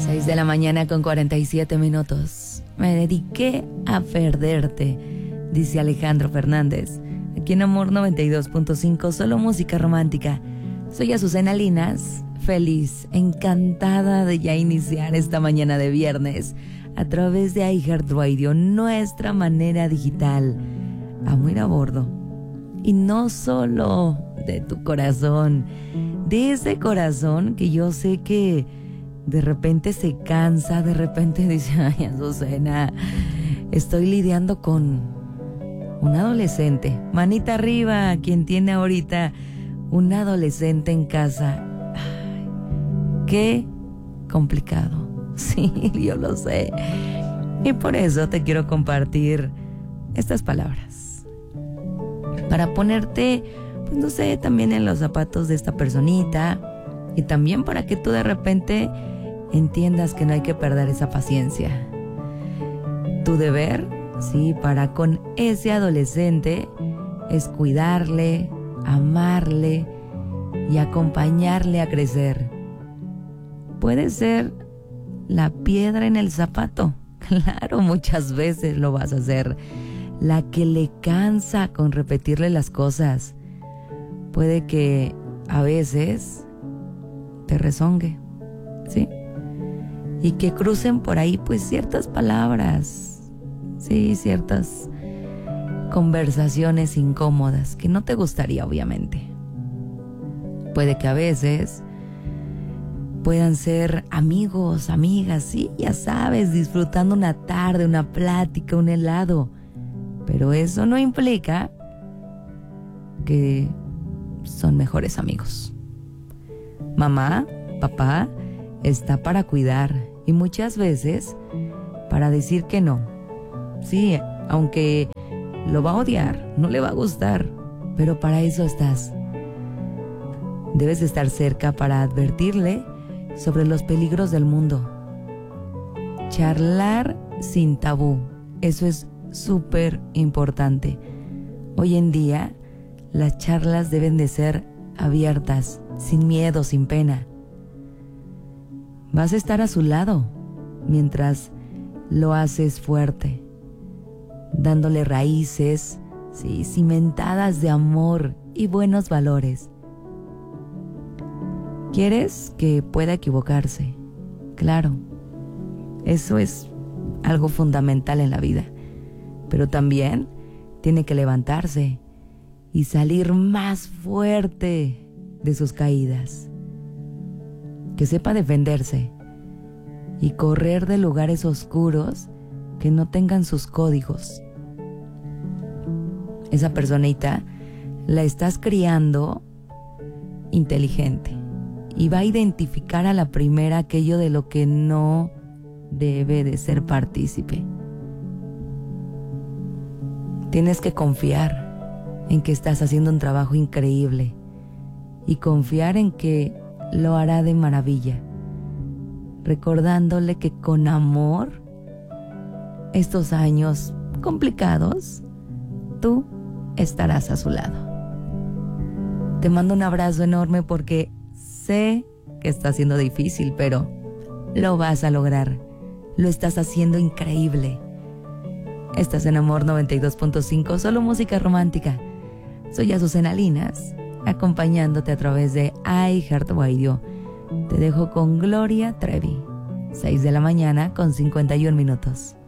6 de la mañana con 47 minutos. Me dediqué a perderte, dice Alejandro Fernández. Aquí en Amor 92.5, solo música romántica. Soy Azucena Linas, feliz, encantada de ya iniciar esta mañana de viernes a través de iHeartRadio, nuestra manera digital. Amor a bordo. Y no solo de tu corazón, de ese corazón que yo sé que de repente se cansa, de repente dice, ay, Azucena, estoy lidiando con un adolescente. Manita arriba, quien tiene ahorita un adolescente en casa. Ay, qué complicado. Sí, yo lo sé. Y por eso te quiero compartir estas palabras. Para ponerte, pues no sé, también en los zapatos de esta personita. Y también para que tú de repente entiendas que no hay que perder esa paciencia. Tu deber, sí, para con ese adolescente es cuidarle, amarle y acompañarle a crecer. Puede ser la piedra en el zapato, claro, muchas veces lo vas a hacer. La que le cansa con repetirle las cosas. Puede que a veces te rezongue, ¿sí? Y que crucen por ahí pues ciertas palabras, sí, ciertas conversaciones incómodas que no te gustaría, obviamente. Puede que a veces puedan ser amigos, amigas, sí, ya sabes, disfrutando una tarde, una plática, un helado. Pero eso no implica que son mejores amigos. Mamá, papá, está para cuidar y muchas veces para decir que no. Sí, aunque lo va a odiar, no le va a gustar, pero para eso estás. Debes estar cerca para advertirle sobre los peligros del mundo. Charlar sin tabú, eso es súper importante. Hoy en día, las charlas deben de ser abiertas, sin miedo, sin pena. Vas a estar a su lado mientras lo haces fuerte, dándole raíces, sí, cimentadas de amor y buenos valores. ¿Quieres que pueda equivocarse? Claro, eso es algo fundamental en la vida, pero también tiene que levantarse y salir más fuerte de sus caídas. Que sepa defenderse y correr de lugares oscuros que no tengan sus códigos. Esa personita la estás criando inteligente y va a identificar a la primera aquello de lo que no debe de ser partícipe. Tienes que confiar en que estás haciendo un trabajo increíble y confiar en que lo hará de maravilla, recordándole que con amor, estos años complicados, tú estarás a su lado. Te mando un abrazo enorme porque sé que está siendo difícil, pero lo vas a lograr. Lo estás haciendo increíble. Estás en Amor 92.5, solo música romántica. Soy Azucena Linas, acompañándote a través de iHeartRadio. Te dejo con Gloria Trevi, 6 de la mañana con 51 minutos.